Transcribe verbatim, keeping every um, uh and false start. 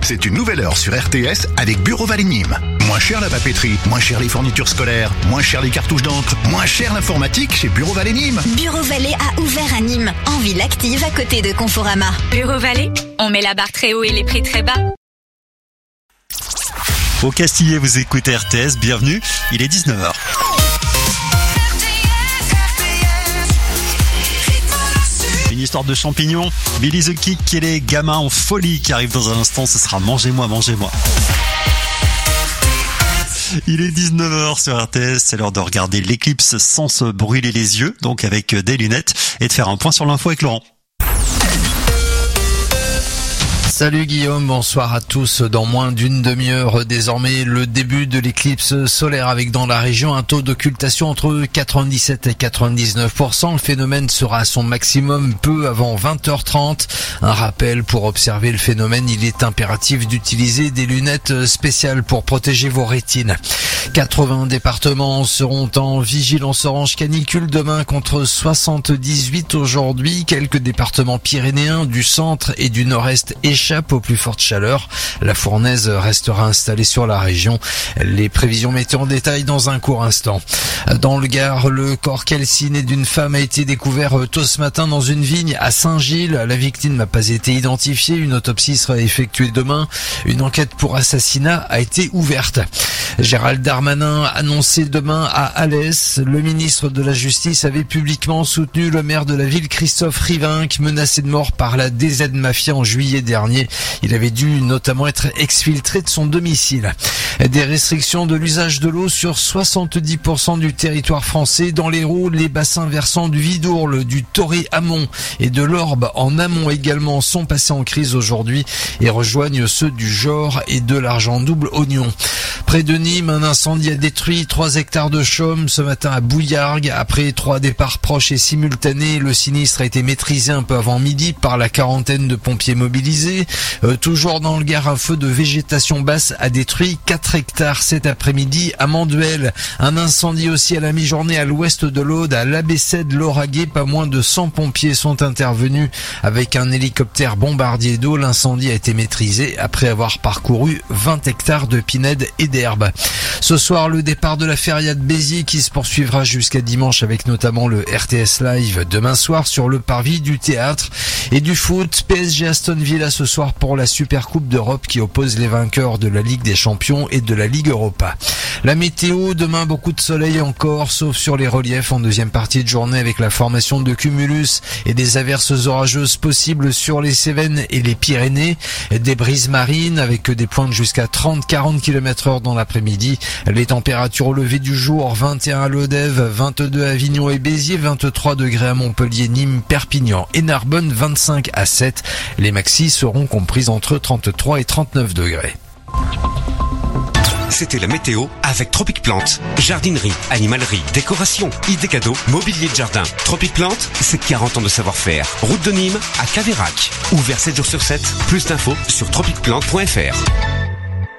C'est une nouvelle heure sur R T S avec Bureau Vallée Nîmes. Moins cher la papeterie, moins cher les fournitures scolaires, moins cher les cartouches d'encre, moins cher l'informatique chez Bureau Vallée Nîmes. Bureau Vallée a ouvert à Nîmes, en ville active à côté de Conforama. Bureau Vallée, on met la barre très haut et les prix très bas. Au Castillet, vous écoutez R T S, bienvenue, il est dix-neuf heures. Une histoire de champignons, Billy the Kick et les gamins en folie qui arrivent dans un instant, ce sera Mangez-moi, mangez-moi. Il est dix-neuf heures sur R T S, c'est l'heure de regarder l'éclipse sans se brûler les yeux, donc avec des lunettes, et de faire un point sur l'info avec Laurent. Salut Guillaume, bonsoir à tous. Dans moins d'une demi-heure, désormais, le début de l'éclipse solaire avec dans la région un taux d'occultation entre quatre-vingt-dix-sept et quatre-vingt-dix-neuf pour cent. Le phénomène sera à son maximum peu avant vingt heures trente. Un rappel, pour observer le phénomène, il est impératif d'utiliser des lunettes spéciales pour protéger vos rétines. quatre-vingts départements seront en vigilance orange canicule demain contre soixante-dix-huit aujourd'hui. Quelques départements pyrénéens du centre et du nord-est échappent aux plus fortes chaleurs. La fournaise restera installée sur la région. Les prévisions météo en détail dans un court instant. Dans le Gard, le corps calciné d'une femme a été découvert tôt ce matin dans une vigne à Saint-Gilles. La victime n'a pas été identifiée. Une autopsie sera effectuée demain. Une enquête pour assassinat a été ouverte. Gérald Darmanin a annoncé demain à Alès. Le ministre de la Justice avait publiquement soutenu le maire de la ville, Christophe Rivinc, menacé de mort par la D Z Mafia en juillet dernier. Il avait dû notamment être exfiltré de son domicile. Des restrictions de l'usage de l'eau sur soixante-dix pour cent du territoire français. Dans l'Hérault, les bassins versants du Vidourle, du Toré amont et de l'Orbe en amont également sont passés en crise aujourd'hui et rejoignent ceux du Jor et de l'Argent double oignon. Près de Nîmes, un incendie a détruit trois hectares de chaume ce matin à Bouillargues. Après trois départs proches et simultanés, le sinistre a été maîtrisé un peu avant midi par la quarantaine de pompiers mobilisés. Euh, toujours dans le Gard, un feu de végétation basse a détruit quatre hectares cet après-midi à Manduel. Un incendie aussi à la mi-journée à l'ouest de l'Aude, à l'Abbessède-Lauragais. Pas moins de cent pompiers sont intervenus avec un hélicoptère bombardier d'eau. L'incendie a été maîtrisé après avoir parcouru vingt hectares de pinèdes et d'herbes. Ce soir, le départ de la Feria de Béziers qui se poursuivra jusqu'à dimanche avec notamment le R T S Live demain soir sur le parvis du théâtre et du foot. P S G Aston Villa ce soir pour la Super Coupe d'Europe qui oppose les vainqueurs de la Ligue des Champions et de la Ligue Europa. La météo, demain beaucoup de soleil encore, sauf sur les reliefs en deuxième partie de journée avec la formation de cumulus et des averses orageuses possibles sur les Cévennes et les Pyrénées. Des brises marines avec des pointes jusqu'à trente à quarante kilomètres heure dans l'après-midi. Les températures au lever du jour, vingt et un à Lodève, vingt-deux à Avignon et Béziers, vingt-trois degrés à Montpellier, Nîmes, Perpignan et Narbonne, vingt-cinq à sept. Les maxis seront comprises entre trente-trois et trente-neuf degrés. C'était la météo avec Tropic Plante. Jardinerie, animalerie, décoration, idées cadeaux, mobilier de jardin. Tropic Plante, c'est quarante ans de savoir-faire. Route de Nîmes à Caveyrac. Ouvert sept jours sur sept. Plus d'infos sur tropic plante point f r.